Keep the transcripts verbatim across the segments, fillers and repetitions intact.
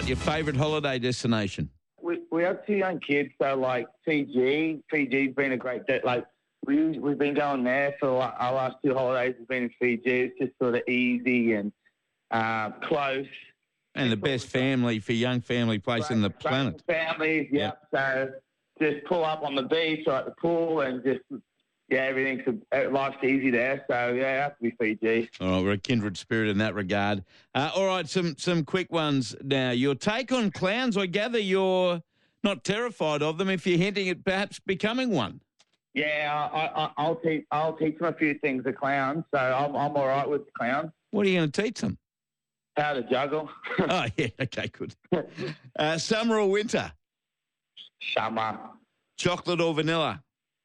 your favourite holiday destination? We we have two young kids, so like Fiji. Fiji's been a great day. Like we we've been going there for like, our last two holidays. Has been in Fiji. It's just sort of easy and uh, close. And the best family for young family place in the planet. Families, yep. So just pull up on the beach or at the pool and just, yeah, everything's, life's easy there. So, yeah, it has to be Fiji. All right, we're a kindred spirit in that regard. Uh, all right, some some quick ones now. Your take on clowns, I gather you're not terrified of them if you're hinting at perhaps becoming one. Yeah, I, I, I'll teach I'll teach them a few things, the clowns. So I'm, I'm all right with clowns. What are you going to teach them? How to juggle. Oh, yeah, okay, good. Uh, summer or winter? Summer. Chocolate or vanilla?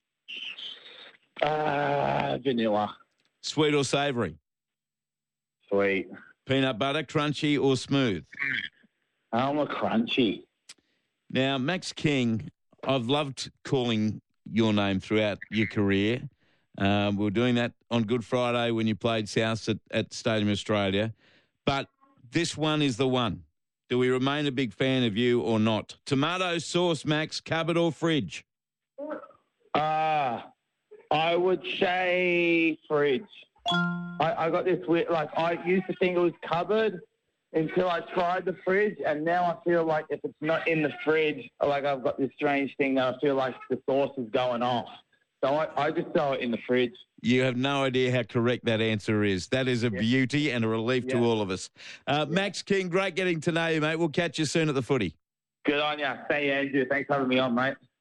Uh, vanilla. Sweet or savoury? Sweet. Peanut butter, crunchy or smooth? I'm a crunchy. Now, Max King, I've loved calling your name throughout your career. Um, we were doing that on Good Friday when you played South at, at Stadium Australia. But this one is the one. Do we remain a big fan of you or not? Tomato sauce, Max, cupboard or fridge? Uh, I would say fridge. I, I got this weird, like, I used to think it was cupboard until I tried the fridge, and now I feel like if it's not in the fridge, like I've got this strange thing that I feel like the sauce is going off. So I, I just throw it in the fridge. You have no idea how correct that answer is. That is a yeah. beauty and a relief yeah. to all of us. Uh, yeah. Max King, great getting to know you, mate. We'll catch you soon at the footy. Good on you. Thank you, Andrew. Thanks for having me on, mate.